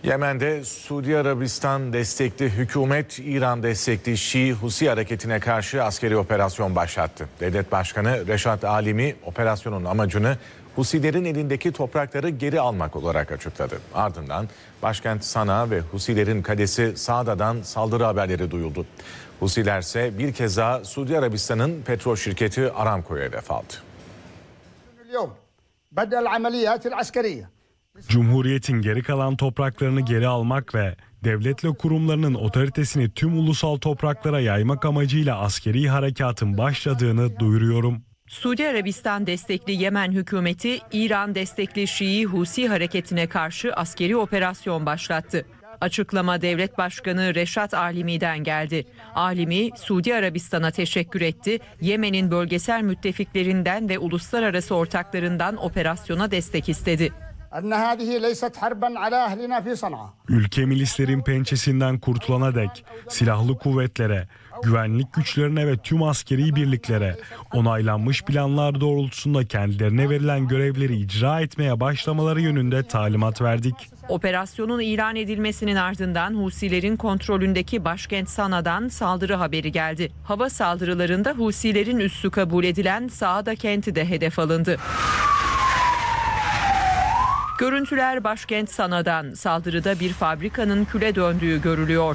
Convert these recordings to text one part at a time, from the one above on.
Yemen'de Suudi Arabistan destekli hükümet, İran destekli Şii Husi hareketine karşı askeri operasyon başlattı. Devlet Başkanı Reşat Alimi operasyonun amacını Husilerin elindeki toprakları geri almak olarak açıkladı. Ardından başkent Sana ve Husilerin kalesi Saada'dan saldırı haberleri duyuldu. Husiler ise bir kez daha Suudi Arabistan'ın petrol şirketi Aramco'ya hedef aldı. Cumhuriyetin geri kalan topraklarını geri almak ve devletle kurumlarının otoritesini tüm ulusal topraklara yaymak amacıyla askeri harekatın başladığını duyuruyorum. Suudi Arabistan destekli Yemen hükümeti, İran destekli Şii Husi hareketine karşı askeri operasyon başlattı. Açıklama Devlet Başkanı Reşat Alimi'den geldi. Alimi, Suudi Arabistan'a teşekkür etti. Yemen'in bölgesel müttefiklerinden ve uluslararası ortaklarından operasyona destek istedi. Ülke milislerin pençesinden kurtulana dek silahlı kuvvetlere, güvenlik güçlerine ve tüm askeri birliklere onaylanmış planlar doğrultusunda kendilerine verilen görevleri icra etmeye başlamaları yönünde talimat verdik. Operasyonun ilan edilmesinin ardından Husilerin kontrolündeki başkent Sana'dan saldırı haberi geldi. Hava saldırılarında Husilerin üssü kabul edilen Saada kenti de hedef alındı. Görüntüler başkent Sana'dan, saldırıda bir fabrikanın küle döndüğü görülüyor.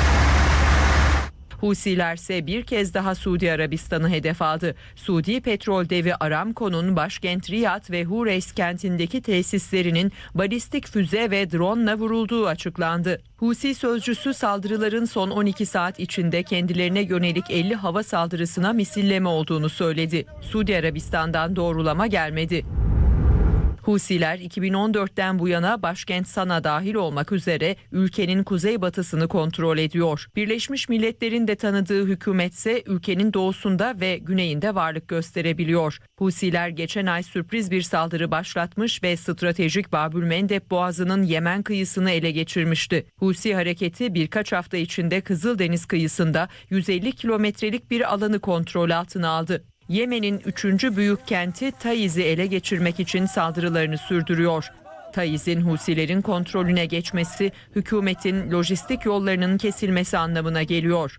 Husiler ise bir kez daha Suudi Arabistan'ı hedef aldı. Suudi petrol devi Aramco'nun başkent Riyad ve Hureys kentindeki tesislerinin balistik füze ve drone'la vurulduğu açıklandı. Husi sözcüsü saldırıların son 12 saat içinde kendilerine yönelik 50 hava saldırısına misilleme olduğunu söyledi. Suudi Arabistan'dan doğrulama gelmedi. Husiler 2014'ten bu yana başkent Sana dahil olmak üzere ülkenin kuzeybatısını kontrol ediyor. Birleşmiş Milletler'in de tanıdığı hükümetse ülkenin doğusunda ve güneyinde varlık gösterebiliyor. Husiler geçen ay sürpriz bir saldırı başlatmış ve stratejik Babülmendeb Boğazı'nın Yemen kıyısını ele geçirmişti. Husi hareketi birkaç hafta içinde Kızıldeniz kıyısında 150 kilometrelik bir alanı kontrol altına aldı. Yemen'in 3. büyük kenti Taiz'i ele geçirmek için saldırılarını sürdürüyor. Taiz'in Husilerin kontrolüne geçmesi, hükümetin lojistik yollarının kesilmesi anlamına geliyor.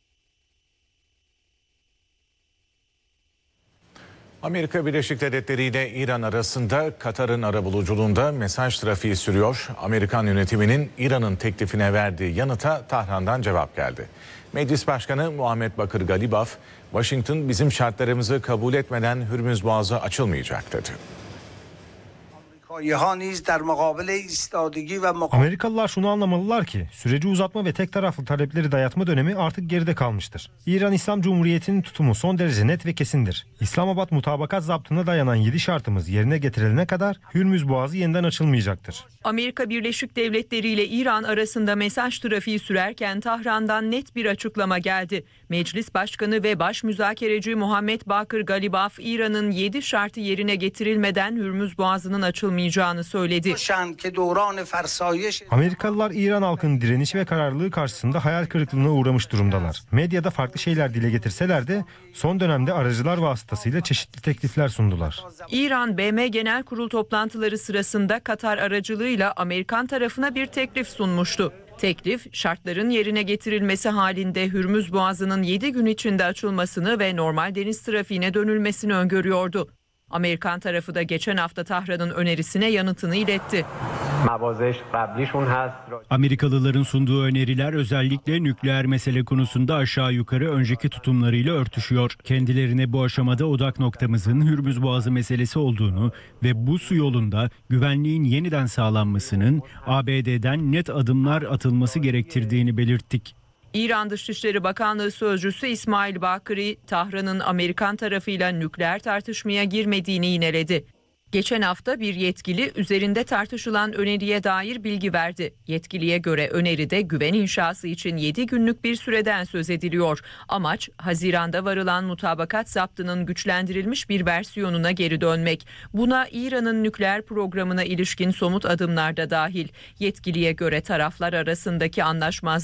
Amerika Birleşik Devletleri ile İran arasında Katar'ın arabuluculuğunda mesaj trafiği sürüyor. Amerikan yönetiminin İran'ın teklifine verdiği yanıta Tahran'dan cevap geldi. Meclis Başkanı Muhammed Bakır Galibaf, Washington bizim şartlarımızı kabul etmeden Hürmüz Boğazı açılmayacak dedi. Amerikalılar şunu anlamalılar ki süreci uzatma ve tek taraflı talepleri dayatma dönemi artık geride kalmıştır. İran İslam Cumhuriyeti'nin tutumu son derece net ve kesindir. İslamabad mutabakat zaptına dayanan 7 şartımız yerine getirilene kadar Hürmüz Boğazı yeniden açılmayacaktır. Amerika Birleşik Devletleri ile İran arasında mesaj trafiği sürerken Tahran'dan net bir açıklama geldi. Meclis Başkanı ve Baş Müzakereci Muhammed Bakır Galibaf, İran'ın 7 şartı yerine getirilmeden Hürmüz Boğazı'nın açılmayacağını söyledi. Amerikalılar İran halkının direnişi ve kararlılığı karşısında hayal kırıklığına uğramış durumdalar. Medyada farklı şeyler dile getirseler de son dönemde aracılar vasıtasıyla çeşitli teklifler sundular. İran, BM Genel Kurul toplantıları sırasında Katar aracılığıyla Amerikan tarafına bir teklif sunmuştu. Teklif, şartların yerine getirilmesi halinde Hürmüz Boğazı'nın 7 gün içinde açılmasını ve normal deniz trafiğine dönülmesini öngörüyordu. Amerikan tarafı da geçen hafta Tahran'ın önerisine yanıtını iletti. Amerikalıların sunduğu öneriler özellikle nükleer mesele konusunda aşağı yukarı önceki tutumlarıyla örtüşüyor. Kendilerine bu aşamada odak noktamızın Hürmüz Boğazı meselesi olduğunu ve bu su yolunda güvenliğin yeniden sağlanmasının ABD'den net adımlar atılması gerektirdiğini belirttik. İran Dışişleri Bakanlığı Sözcüsü İsmail Bakırı, Tahran'ın Amerikan tarafıyla nükleer tartışmaya girmediğini yineledi. Geçen hafta bir yetkili üzerinde tartışılan öneriye dair bilgi verdi. Yetkiliye göre öneride güven inşası için 7 günlük bir süreden söz ediliyor. Amaç, Haziran'da varılan mutabakat zaptının güçlendirilmiş bir versiyonuna geri dönmek. Buna İran'ın nükleer programına ilişkin somut adımlar da dahil. Yetkiliye göre taraflar arasındaki anlaşmazlık